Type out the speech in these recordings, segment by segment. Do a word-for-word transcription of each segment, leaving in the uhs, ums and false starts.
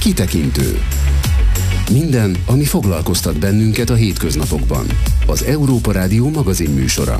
Kitekintő. Minden, ami foglalkoztat bennünket a hétköznapokban. Az Európa Rádió magazinműsora.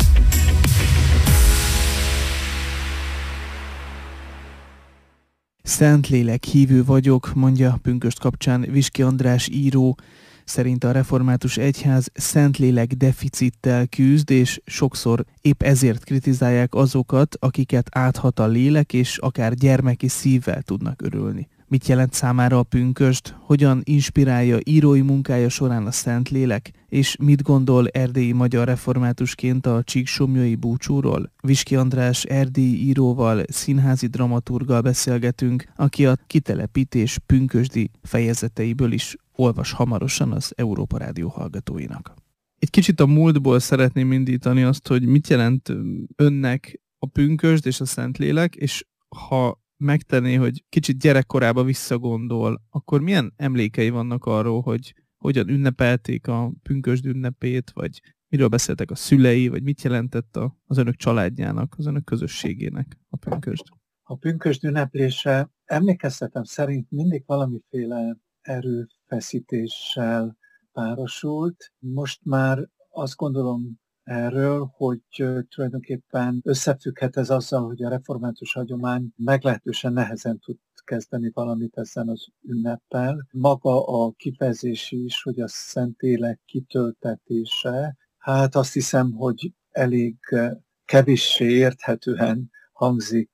Szentlélek hívő vagyok, mondja pünkösd kapcsán Viski András író. Szerint a református egyház szentlélek deficittel küzd, és sokszor épp ezért kritizálják azokat, akiket áthat a lélek, és akár gyermeki szívvel tudnak örülni. Mit jelent számára a pünkösd, hogyan inspirálja írói munkája során a Szentlélek, és mit gondol erdélyi magyar reformátusként a csíksomlyai búcsúról? Viski András erdélyi íróval, színházi dramaturggal beszélgetünk, aki a kitelepítés pünkösdi fejezeteiből is olvas hamarosan az Európa Rádió hallgatóinak. Egy kicsit a múltból szeretném indítani azt, hogy mit jelent önnek a pünkösd és a Szentlélek, és ha megtenné, hogy kicsit gyerekkorába visszagondol, akkor milyen emlékei vannak arról, hogy hogyan ünnepelték a pünkösd ünnepét, vagy miről beszéltek a szülei, vagy mit jelentett a, az önök családjának, az önök közösségének a pünkösd? A pünkösd ünneplése emlékeztetem szerint mindig valamiféle erőfeszítéssel párosult. Most már azt gondolom erről, hogy tulajdonképpen összefügghet ez azzal, hogy a református hagyomány meglehetősen nehezen tud kezdeni valamit ezen az ünneppel. Maga a kifejezés is, hogy a Szentlélek kitöltetése, hát azt hiszem, hogy elég kevéssé érthetően hangzik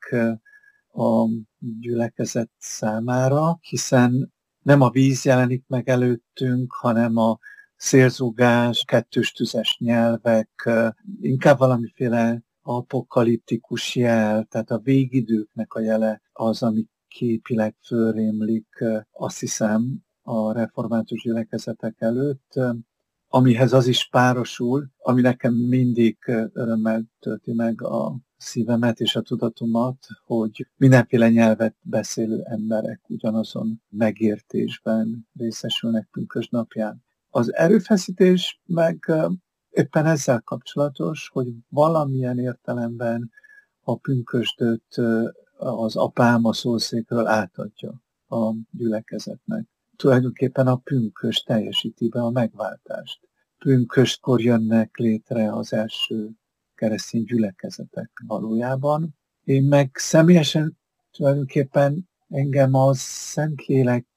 a gyülekezet számára, hiszen nem a víz jelenik meg előttünk, hanem a szélzúgás, kettős tüzes nyelvek, inkább valamiféle apokaliptikus jel, tehát a végidőknek a jele az, ami képileg fölrémlik, azt hiszem, a református gyülekezetek előtt, amihez az is párosul, ami nekem mindig örömmel tölti meg a szívemet és a tudatomat, hogy mindenféle nyelvet beszélő emberek ugyanazon megértésben részesülnek pünkösd napján. Az erőfeszítés meg éppen ezzel kapcsolatos, hogy valamilyen értelemben a pünkösdöt az apám a szószékről átadja a gyülekezetnek. Tulajdonképpen a pünkösd teljesíti be a megváltást. Pünkösdkor jönnek létre az első keresztény gyülekezetek valójában. Én meg személyesen tulajdonképpen engem a Szentlélek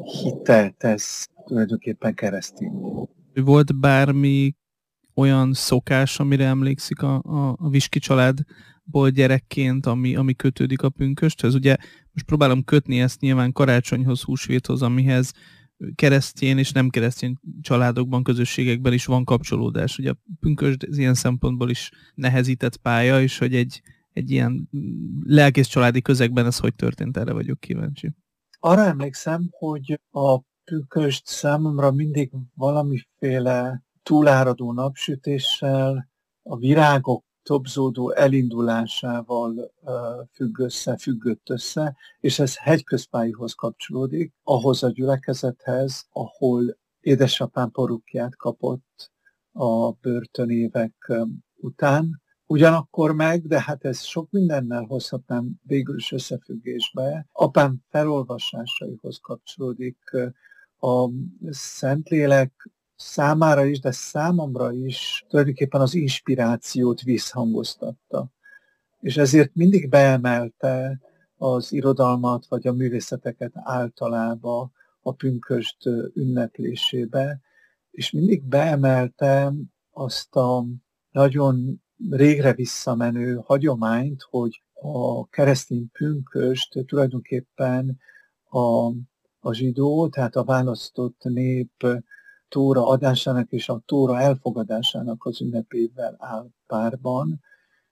hitet tesz tulajdonképpen keresztény. Volt bármi olyan szokás, amire emlékszik a, a, a Viski családból gyerekként, ami, ami kötődik a pünkösthöz? Ugye most próbálom kötni ezt nyilván karácsonyhoz, húsvéthoz, amihez keresztény és nem keresztény családokban, közösségekben is van kapcsolódás. Ugye a pünkösd ilyen szempontból is nehezített pálya, és hogy egy, egy ilyen lelkész családi közegben ez hogy történt, erre vagyok kíváncsi. Arra emlékszem, hogy a pünkösd számomra mindig valamiféle túláradó napsütéssel, a virágok tobzódó elindulásával függ össze, függött össze, és ez hegyközpályihoz kapcsolódik, ahhoz a gyülekezethez, ahol édesapám porukját kapott a börtönévek után. Ugyanakkor meg, de hát ez sok mindennel hozhatnám végül is összefüggésbe, apám felolvasásaihoz kapcsolódik, a Szentlélek számára is, de számomra is tulajdonképpen az inspirációt visszhangoztatta. És ezért mindig beemelte az irodalmat vagy a művészeteket általában a pünkösd ünneplésébe, és mindig beemelte azt a nagyon régre visszamenő hagyományt, hogy a keresztény pünkösd tulajdonképpen a a zsidó, tehát a választott nép tóra adásának és a tóra elfogadásának az ünnepével áll párban,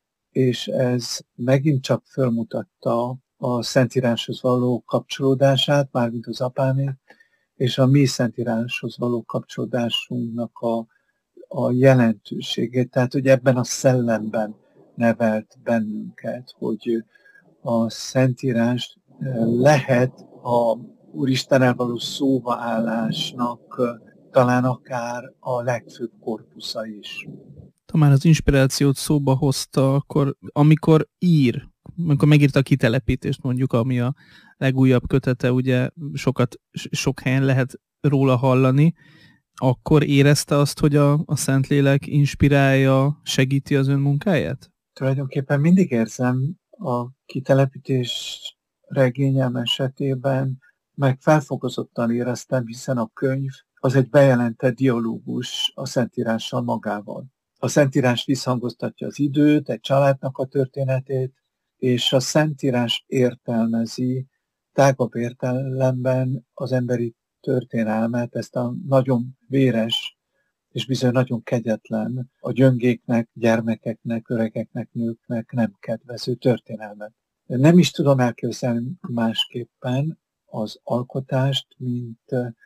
és ez megint csak fölmutatta a Szentíráshoz való kapcsolódását, mármint az apámét, és a mi Szentíráshoz való kapcsolódásunknak a, a jelentőségét. Tehát, hogy ebben a szellemben nevelt bennünket, hogy a Szentírás lehet a Úristennel való szóvaállásnak talán akár a legfőbb korpusza is. Ha már az inspirációt szóba hozta, akkor amikor ír, amikor megírta a kitelepítést mondjuk, ami a legújabb kötete, ugye sokat, sok helyen lehet róla hallani, akkor érezte azt, hogy a, a Szentlélek inspirálja, segíti az ön munkáját? Tulajdonképpen mindig érzem a kitelepítés regényem esetében, meg felfokozottan éreztem, hiszen a könyv az egy bejelentett dialógus a Szentírással magával. A Szentírás visszhangoztatja az időt, egy családnak a történetét, és a Szentírás értelmezi tágabb értelemben az emberi történelmet, ezt a nagyon véres és bizony nagyon kegyetlen, a gyöngéknek, gyermekeknek, öregeknek, nőknek nem kedvező történelmet. Nem is tudom elképzelni másképpen az alkotást, mint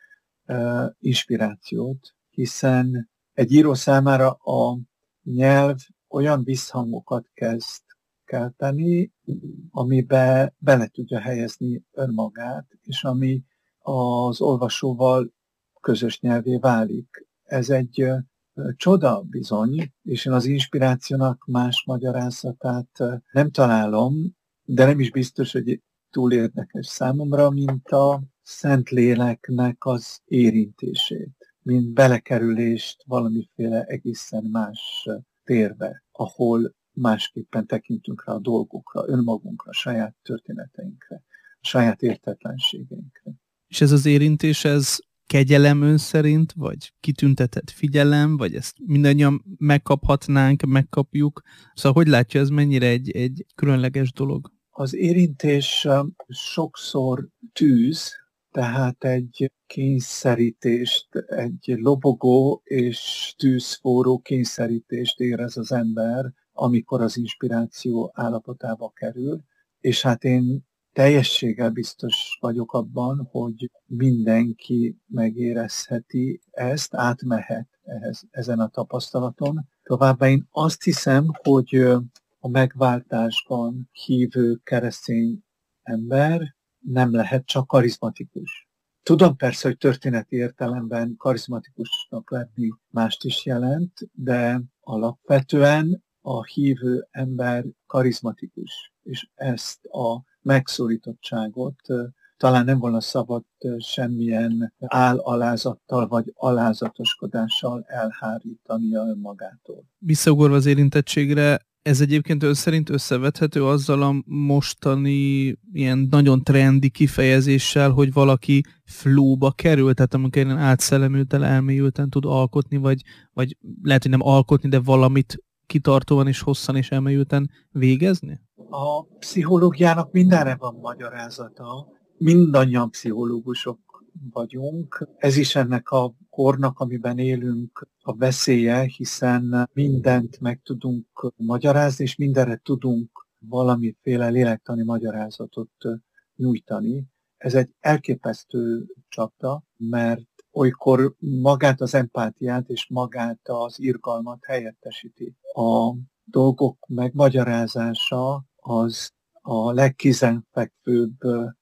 uh, inspirációt, hiszen egy író számára a nyelv olyan visszhangokat kezd kelteni, amibe bele tudja helyezni önmagát, és ami az olvasóval közös nyelvé válik. Ez egy uh, csoda bizony, és én az inspirációnak más magyarázatát uh, nem találom, de nem is biztos, hogy túl érdekes számomra, mint a Szentléleknek az érintését, mint belekerülést valamiféle egészen más térbe, ahol másképpen tekintünk rá a dolgokra, önmagunkra, saját történeteinkre, saját értetlenségeinkre. És ez az érintés, ez kegyelem ön szerint, vagy kitüntetett figyelem, vagy ezt mindannyian megkaphatnánk, megkapjuk? Szóval hogy látja, ez mennyire egy, egy különleges dolog? Az érintés sokszor tűz, tehát egy kényszerítést, egy lobogó és tűzforró kényszerítést érez az ember, amikor az inspiráció állapotába kerül, és hát én teljességgel biztos vagyok abban, hogy mindenki megérezheti ezt, átmehet ehhez, ezen a tapasztalaton. Továbbá én azt hiszem, hogy a megváltásban hívő keresztény ember nem lehet csak karizmatikus. Tudom persze, hogy történeti értelemben karizmatikusnak lenni mást is jelent, de alapvetően a hívő ember karizmatikus, és ezt a megszólítottságot talán nem volna szabad semmilyen álalázattal vagy alázatoskodással elhárítania önmagától. Visszaugorva az érintettségre, ez egyébként ön szerint összevethető azzal a mostani ilyen nagyon trendi kifejezéssel, hogy valaki flowba kerül, tehát amikor ilyen átszellemülten, elmélyülten tud alkotni, vagy, vagy lehet, hogy nem alkotni, de valamit kitartóan és hosszan és elmélyülten végezni? A pszichológiának mindenre van magyarázata. Mindannyian pszichológusok vagyunk. Ez is ennek a kornak, amiben élünk, a veszélye, hiszen mindent meg tudunk magyarázni, és mindenre tudunk valamiféle lélektani magyarázatot nyújtani. Ez egy elképesztő csapda, mert olykor magát az empátiát és magát az irgalmat helyettesíti. A dolgok megmagyarázása az a legkézenfekvőbb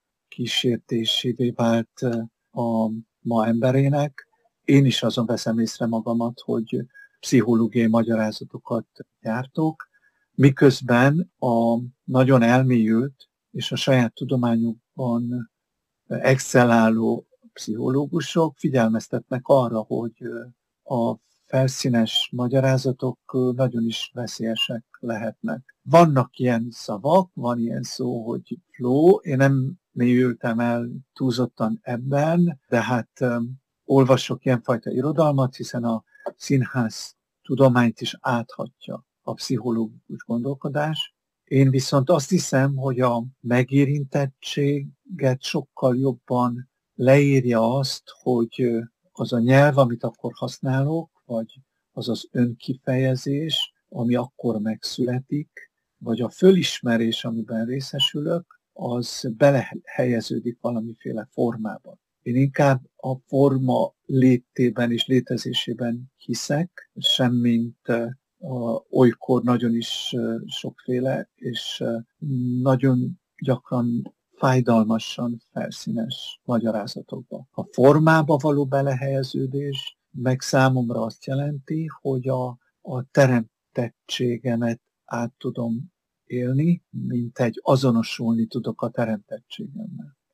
kísértésévé vált a ma emberének. Én is azon veszem észre magamat, hogy pszichológiai magyarázatokat gyártok, miközben a nagyon elmélyült és a saját tudományukban excelláló pszichológusok figyelmeztetnek arra, hogy a felszínes magyarázatok nagyon is veszélyesek lehetnek. Vannak ilyen szavak, van ilyen szó, hogy flow, én nem mélyültem el túlzottan ebben, de hát um, olvasok ilyenfajta irodalmat, hiszen a színház tudományt is áthatja a pszichológikus gondolkodás. Én viszont azt hiszem, hogy a megérintettséget sokkal jobban leírja azt, hogy az a nyelv, amit akkor használok, vagy az az önkifejezés, ami akkor megszületik, vagy a fölismerés, amiben részesülök, az belehelyeződik valamiféle formában. Én inkább a forma létében és létezésében hiszek, semmint a, olykor nagyon is sokféle, és nagyon gyakran fájdalmasan felszínes magyarázatokba. A formába való belehelyeződés meg számomra azt jelenti, hogy a, a teremtettségemet át tudom élni, mint egy azonosulni tudok a teremtettségemmel.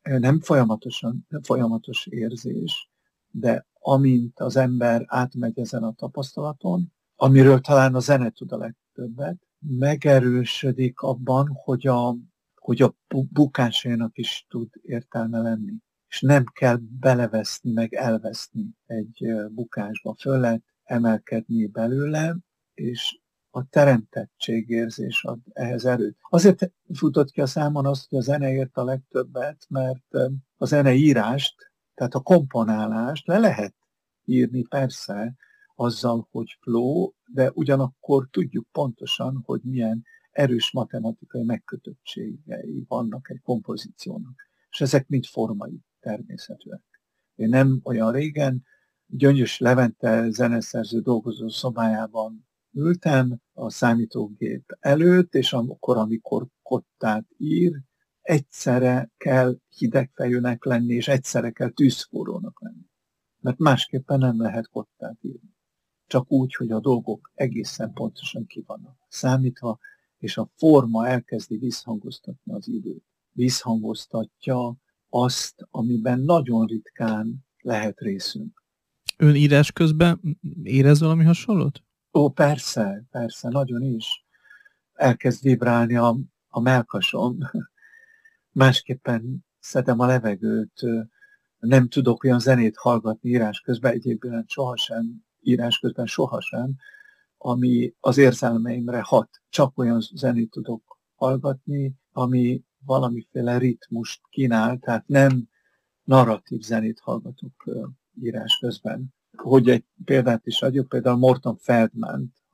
nem folyamatosan, nem folyamatos érzés, de amint az ember átmegy ezen a tapasztalaton, amiről talán a zene tud a legtöbbet, megerősödik abban, hogy a, hogy a bukásainak is tud értelme lenni. És nem kell beleveszni, meg elveszni egy bukásba. Föl lehet emelkedni belőle, és a teremtettségérzés ad ehhez erőt. Azért futott ki a számon azt, hogy a zene ért a legtöbbet, mert a zeneírást, tehát a komponálást le lehet írni persze azzal, hogy flow, de ugyanakkor tudjuk pontosan, hogy milyen erős matematikai megkötöttségei vannak egy kompozíciónak. És ezek mind formai természetűek. Én nem olyan régen Gyöngyös Levente zeneszerző dolgozó szobájában ültem a számítógép előtt, és akkor, amikor kottát ír, egyszerre kell hidegfejűnek lenni, és egyszerre kell tűzforrónak lenni. Mert másképpen nem lehet kottát írni. Csak úgy, hogy a dolgok egészen pontosan ki vannak számítva, és a forma elkezdi visszhangoztatni az időt. Visszhangoztatja azt, amiben nagyon ritkán lehet részünk. Ön írás közben érez valami hasonlót? Ó, persze, persze, nagyon is. Elkezd vibrálni a, a mellkasom. Másképpen szedem a levegőt, nem tudok olyan zenét hallgatni írás közben, egyébként sohasem, írás közben sohasem, ami az érzelmeimre hat. Csak olyan zenét tudok hallgatni, ami valamiféle ritmust kínál, tehát nem narratív zenét hallgatok írás közben. Hogy egy példát is adjuk, például Morton Feldman